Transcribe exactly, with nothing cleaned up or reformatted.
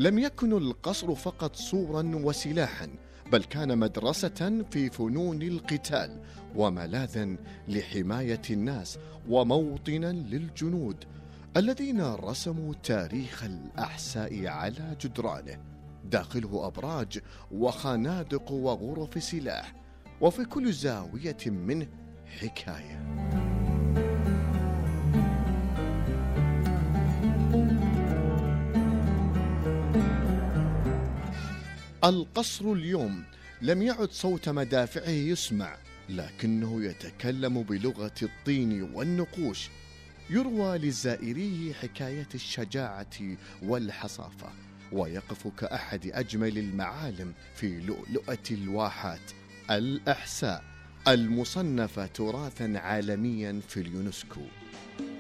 لم يكن القصر فقط سورا وسلاحا، بل كان مدرسة في فنون القتال وملاذا لحماية الناس وموطنا للجنود الذين رسموا تاريخ الأحساء على جدرانه، داخله أبراج وخنادق وغرف سلاح، وفي كل زاوية منه حكاية. القصر اليوم لم يعد صوت مدافعه يسمع، لكنه يتكلم بلغة الطين والنقوش، يروى لزائريه حكاية الشجاعة والحصافة، ويقف كأحد أجمل المعالم في لؤلؤة الواحات الأحساء المصنفة تراثا عالميا في اليونسكو.